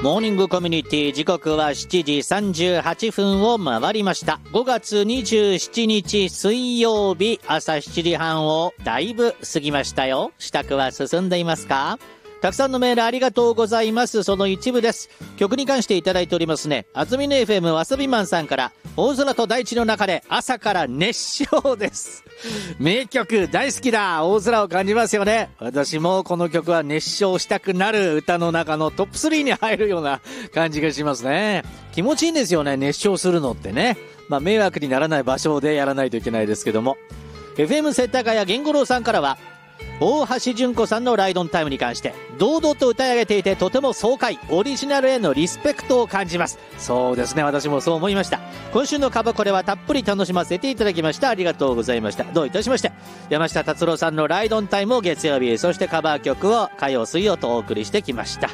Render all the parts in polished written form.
モーニングコミュニティ、時刻は7時38分を回りました。5月27日水曜日、朝7時半をだいぶ過ぎましたよ。支度は進んでいますか？たくさんのメールありがとうございます。その一部です。曲に関していただいておりますね。あつみの FM わさびマンさんから、大空と大地の中で朝から熱唱です。名曲大好きだ。大空を感じますよね。私もこの曲は熱唱したくなる歌の中のトップ3に入るような感じがしますね。気持ちいいんですよね、熱唱するのってね。迷惑にならない場所でやらないといけないですけども。FM 世田谷源五郎さんからは、大橋純子さんのライドンタイムに関して堂々と歌い上げていて、とても爽快、オリジナルへのリスペクトを感じます。そうですね、私もそう思いました。今週のカバコレはたっぷり楽しませていただきました。ありがとうございました。どういたしまして。山下達郎さんのライドンタイムを月曜日、そしてカバー曲を火曜水曜とお送りしてきました。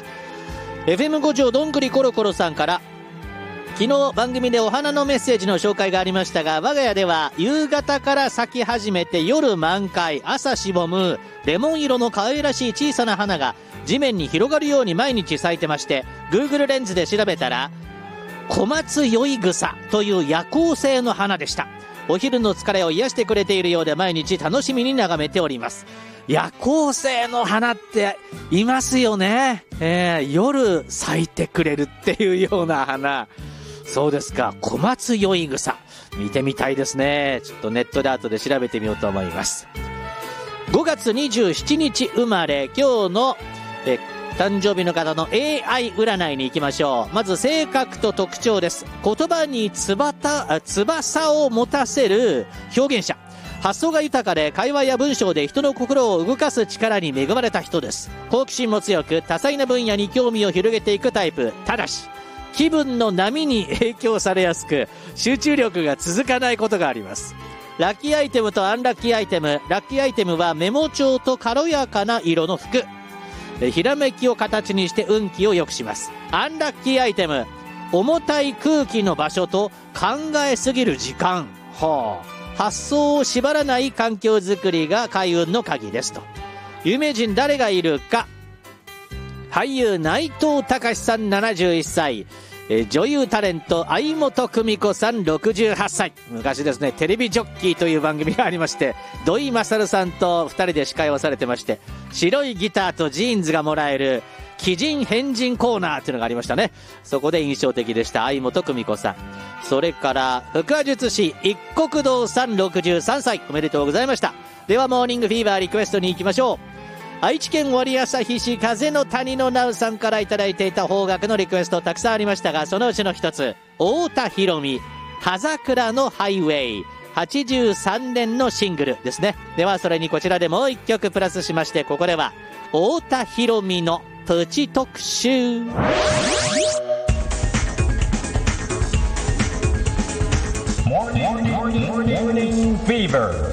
FM 五条どんぐりコロコロさんから、昨日番組でお花のメッセージの紹介がありましたが、我が家では夕方から咲き始めて夜満開、朝しぼむレモン色の可愛らしい小さな花が地面に広がるように毎日咲いてまして、 Google レンズで調べたら小松酔草という夜行性の花でした。お昼の疲れを癒してくれているようで、毎日楽しみに眺めております。夜行性の花っていますよね。夜咲いてくれるっていうような花。そうですか、小松酔草見てみたいですね。ちょっとネットで後で調べてみようと思います。5月27日生まれ、今日の誕生日の方の AI 占いに行きましょう。まず性格と特徴です。言葉に翼を持たせる表現者、発想が豊かで会話や文章で人の心を動かす力に恵まれた人です。好奇心も強く、多彩な分野に興味を広げていくタイプ。ただし気分の波に影響されやすく、集中力が続かないことがあります。ラッキーアイテムとアンラッキーアイテム。ラッキーアイテムはメモ帳と軽やかな色の服。ひらめきを形にして運気を良くします。アンラッキーアイテム、重たい空気の場所と考えすぎる時間。発想を縛らない環境づくりが開運の鍵ですと。有名人誰がいるか。俳優内藤隆さん71歳、女優タレント相本久美子さん68歳。昔ですね、テレビジョッキーという番組がありまして、土井勝さんと2人で司会をされてまして、白いギターとジーンズがもらえる奇人変人コーナーっていうのがありましたね。そこで印象的でした相本久美子さん。それから腹話術師一国堂さん63歳、おめでとうございました。ではモーニングフィーバーリクエストに行きましょう。愛知県織旭市風の谷のナウさんからいただいていた邦楽のリクエストたくさんありましたが、そのうちの一つ、太田裕美葉桜のハイウェイ、83年のシングルですね。ではそれにこちらでもう一曲プラスしまして、ここでは太田裕美のプチ特集。 Morning Fever